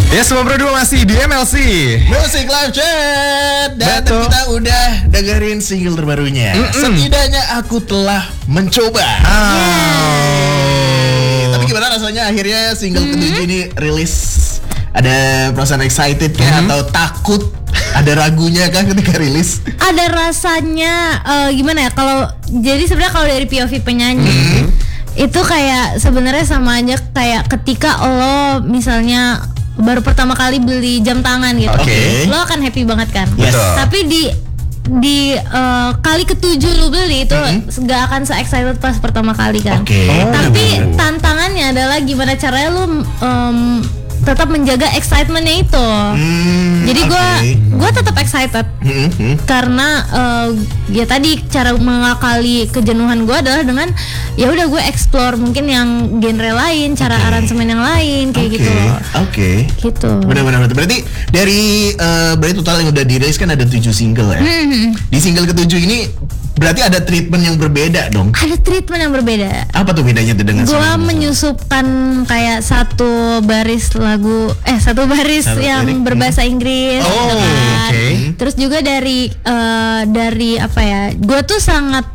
Ya, semua berdua masih di MLC Music Live Chat. Dan Betul. kita udah dengerin single terbarunya. Setidaknya aku telah mencoba. Tapi gimana rasanya akhirnya single ketujuh ini rilis? Ada perasaan excited kah atau takut? Ada ragunya kah ketika rilis? Ada rasanya gimana ya, kalau jadi sebenarnya kalau dari POV penyanyi itu kayak sebenarnya sama aja kayak ketika lo misalnya baru pertama kali beli jam tangan gitu. Oke. Lo akan happy banget kan. Yes. Betul. Tapi di kali ketujuh lu beli itu gak akan se-excited pas pertama kali kan. Oke. Tapi tantangannya adalah gimana caranya lu tetap menjaga excitementnya itu. Jadi gue tetap excited karena ya tadi cara mengakali kejenuhan gue adalah dengan ya udah gue explore mungkin yang genre lain, cara aransemen yang lain kayak gitu loh. Oke. Gitu. Benar-benar. Berarti dari berarti total yang udah dirilis kan ada 7 single ya. Di single ketujuh ini berarti ada treatment yang berbeda dong. Ada treatment yang berbeda. Apa tuh bedanya tuh dengan Gue single? menyusupkan kayak satu baris Satu yang lirik. berbahasa Inggris. Oh, gitu kan. oke. Terus juga dari apa ya? Gue tuh sangat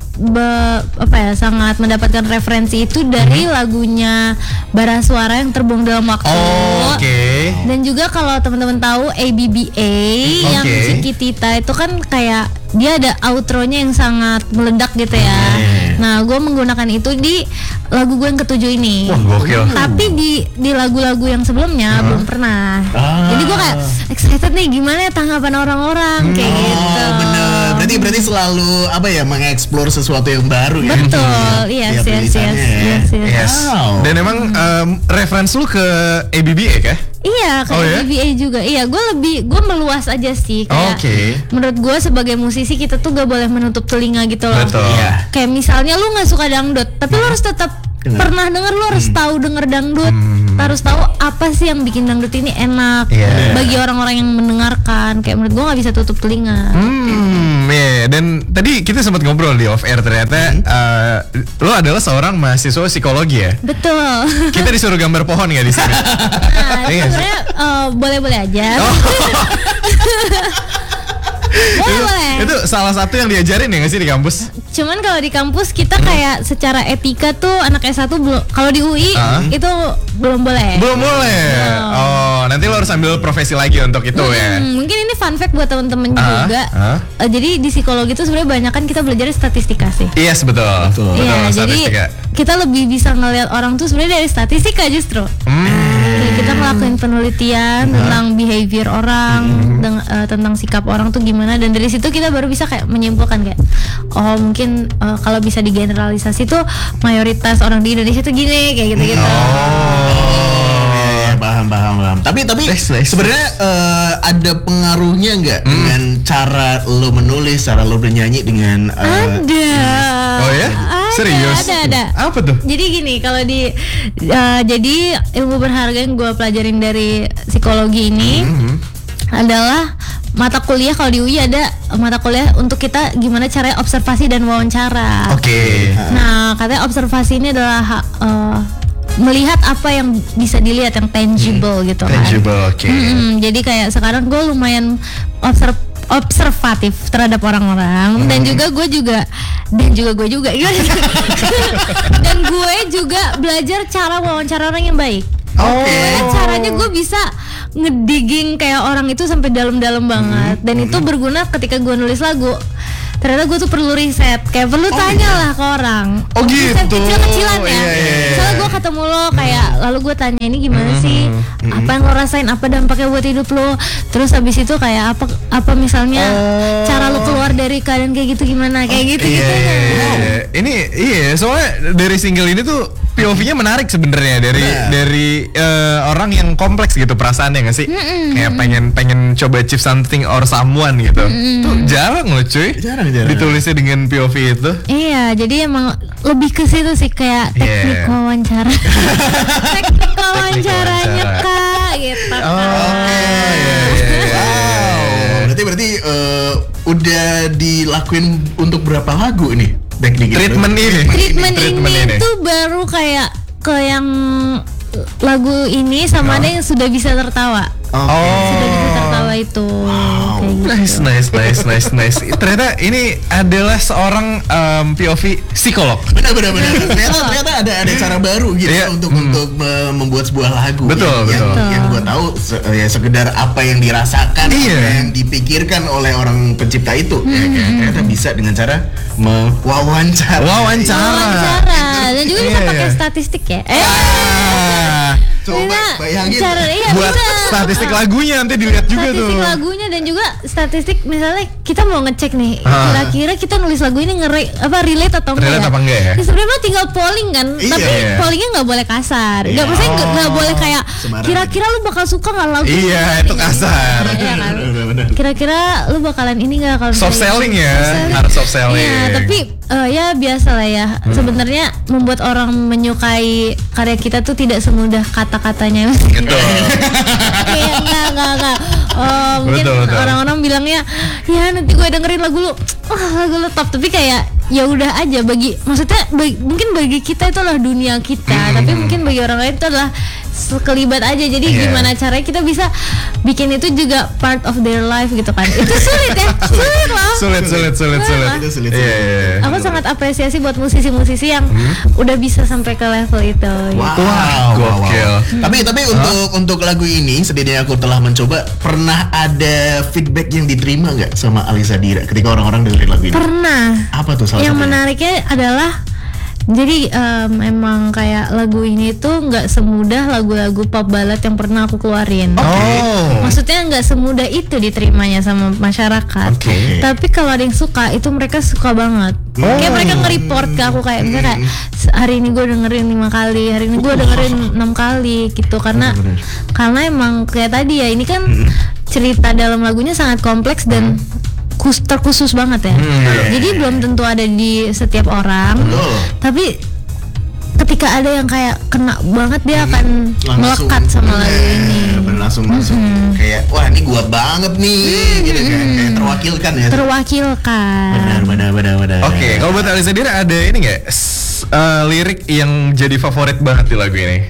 sangat mendapatkan referensi itu dari lagunya Bara Suara yang Terbuang Dalam Waktu. Oh, oke. Dan juga kalau teman-teman tahu ABBA yang Oke. Chiquitita itu kan kayak dia ada outronya yang sangat meledak gitu ya. Nah, gue menggunakan itu di lagu gue yang ketujuh ini. Wah, gokil. Tapi di lagu-lagu yang sebelumnya belum pernah. Jadi gue kayak excited nih gimana ya tanggapan orang-orang kayak gitu. Oh bener. Berarti selalu apa ya, mengeksplor sesuatu yang baru ya. Betul, yes. Yes. Wow. Dan emang reference lu ke ABBA kah? Iya, kayak Oh, ya? ABBA juga. Iya, gue meluas aja sih. Kayak Oke. menurut gue sebagai musisi kita tuh gak boleh menutup telinga gitu loh. Betul. Iya. Kayak misalnya lu nggak suka dangdut, tapi lu harus tetap pernah denger, lu harus tahu denger dangdut, harus tahu apa sih yang bikin dangdut ini enak Iya. bagi orang-orang yang mendengarkan. Kayak menurut gue nggak bisa tutup telinga. Ya. Dan tadi kita sempat ngobrol di off air, ternyata lo adalah seorang mahasiswa psikologi ya. Betul. Kita disuruh gambar pohon nggak di sini? Nah, Iya nggak sih? sebenarnya boleh-boleh aja. Boleh. Itu salah satu yang diajarin ya nggak sih di kampus? Cuman kalau di kampus kita kayak secara etika tuh anak S1 belum, kalau di UI itu belum boleh. Belum boleh. Oh, nanti lo harus ambil profesi lagi untuk itu ya. Mungkin ini fun fact buat temen-temen juga. Jadi di psikologi itu sebenarnya banyak kan kita belajar statistika sih. Yes, betul. Iya, jadi statistika. kita lebih bisa ngelihat orang tuh sebenarnya dari statistika justru. Kayak kita ngelakuin penelitian tentang behavior orang, tentang sikap orang tuh gimana, dan dari situ kita baru bisa kayak menyimpulkan kayak oh mungkin kalau bisa digeneralisasi tuh mayoritas orang di Indonesia tuh gini kayak gitu-gitu. Paham. Tapi sebenarnya ada pengaruhnya nggak dengan cara lo menulis, cara lo bernyanyi dengan Ada. Oh ya? Serius? Ada. Apa tuh? Jadi gini, kalau jadi ilmu berharga yang gue pelajarin dari psikologi ini adalah mata kuliah. Kalau di UI ada mata kuliah untuk kita gimana caranya observasi dan wawancara. Oke. Nah, katanya observasi ini adalah melihat apa yang bisa dilihat, yang tangible gitu kan. Tangible, oke. Jadi kayak sekarang gue lumayan observatif terhadap orang-orang, dan gue juga dan gue juga belajar cara wawancara orang yang baik. Gimana caranya gue bisa ngedigging kayak orang itu sampai dalam-dalam banget, dan itu berguna ketika gue nulis lagu. Ternyata gue tuh perlu riset, kayak perlu tanya lah ke orang. Oh Riset gitu. kecil-kecilan ya. Iya. Misalnya gue ketemu lo kayak, lalu gue tanya ini gimana sih, apa yang lo rasain, apa dampaknya buat hidup lo. Terus habis itu kayak apa misalnya cara lo keluar dari keadaan kayak gitu gimana, kayak gitu gitu. Iya. Ini soalnya dari single ini tuh POV-nya menarik sebenarnya dari orang yang kompleks gitu perasaannya nggak sih? Kayak pengen coba achieve something or someone gitu. Tuh jarang loh cuy. Jarang. Ditulisnya dengan POV itu. Iya, jadi emang lebih ke situ sih, kayak teknik wawancara. Teknik wawancaranya Kak gitu. Berarti udah dilakuin untuk berapa lagu nih? Treatment ini tuh baru kayak ke yang lagu ini sama ada yang sudah bisa tertawa. sudah diputar kala itu. Kayak gitu. Nice. Ternyata ini adalah seorang POV psikolog. Benar. Ternyata ada cara baru gitu untuk membuat sebuah lagu. Betul. Yang gue tahu ya sekedar apa yang dirasakan, apa yang dipikirkan oleh orang pencipta itu. Ternyata bisa dengan cara wawancara. Dan juga bisa pakai statistik ya. Coba bayangin buat statistik lagunya nanti dilihat juga tuh. Statistik lagunya dan juga statistik misalnya kita mau ngecek nih kira-kira kita nulis lagu ini relate atau enggak relate apa enggak ya? Sebenarnya tinggal polling kan, tapi pollingnya nggak boleh kasar. Nggak maksudnya nggak boleh kayak kira-kira lu bakal suka nggak lagu ini? Iya itu kasar. Iya kan? Kira-kira lu bakalan ini nggak kalau soft selling ya, harus soft selling. Iya, tapi ya biasa lah ya. Sebenarnya membuat orang menyukai karya kita tuh tidak semudah kata-katanya. Gitu. Kayak enggak. Mungkin orang-orang bilangnya ya nanti gue dengerin lagu lu top, tapi kayak ya udah aja mungkin bagi kita itu adalah dunia kita, tapi mungkin bagi orang lain itu adalah sekelibat aja. Jadi gimana caranya kita bisa bikin itu juga part of their life gitu kan. Itu sulit ya. Sulit loh. Sulit. Aku sangat apresiasi buat musisi-musisi yang udah bisa sampai ke level itu. Wow. Tapi untuk lagu ini setidaknya aku telah mencoba. Pernah ada feedback yang diterima nggak sama Alisa Dira ketika orang-orang dengerin lagu ini? Pernah. Apa tuh salah yang satunya? menariknya adalah jadi emang kayak lagu ini tuh nggak semudah lagu-lagu pop ballad yang pernah aku keluarin. Maksudnya nggak semudah itu diterimanya sama masyarakat. Tapi kalau ada yang suka itu mereka suka banget. Kayak mereka nge-report ke aku kayak misalnya kayak hari ini gue dengerin 5 kali, hari ini gue dengerin 6 kali gitu karena emang kayak tadi ya ini kan cerita dalam lagunya sangat kompleks dan terkhusus banget ya. Jadi belum tentu ada di setiap orang. Tapi ketika ada yang kayak kena banget dia akan melekat sama lagu ini. Langsung kayak wah ini gua banget nih gitu kan. Kayak terwakilkan ya. Benar. Oke, kalau buat Alisa Dira ada ini nggak lirik yang jadi favorit banget di lagu ini?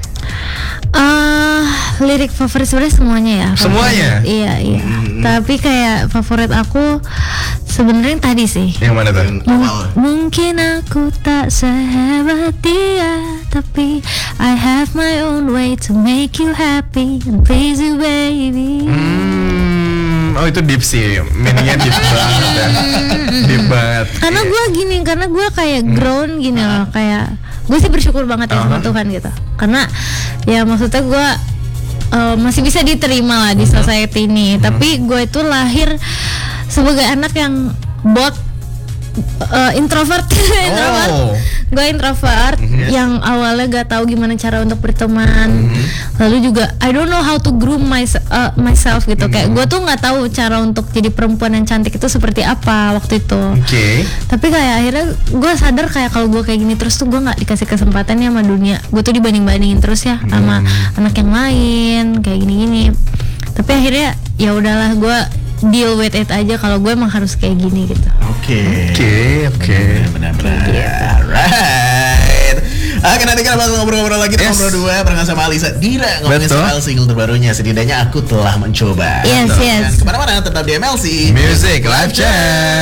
Lirik favorit sebenarnya semuanya ya. Semuanya? Iya. Tapi kayak favorit aku sebenarnya yang tadi sih. Yang mana tuh? Mungkin aku tak sehebat dia, tapi I have my own way to make you happy and please you baby. Oh itu deep sih, meaningnya deep banget ya. Deep banget. Karena gue kayak grown gini loh, kayak gue sih bersyukur banget ya sama Tuhan gitu. Karena ya maksudnya gue masih bisa diterima lah di society ini. Tapi gue itu lahir sebagai anak yang introvert. Gue introvert yang awalnya gak tahu gimana cara untuk berteman. Lalu juga I don't know how to groom myself gitu. Kayak gue tuh gak tahu cara untuk jadi perempuan yang cantik itu seperti apa waktu itu. Tapi kayak akhirnya gue sadar kayak kalau gue kayak gini terus tuh gue gak dikasih kesempatannya sama dunia. Gue tuh dibanding-bandingin terus ya sama anak yang lain kayak gini-gini. Tapi akhirnya ya udahlah, gue deal with it aja kalau gue emang harus kayak gini gitu. Oke. Benar. Alright. Oke, nanti kita bakal ngobrol-ngobrol lagi di Ngobrol 2 bareng sama Alisa Dira ngomongin soal single terbarunya Setidaknya Aku Telah Mencoba. Yes. Dan kemana-mana tetap di MLC Music Live Chat.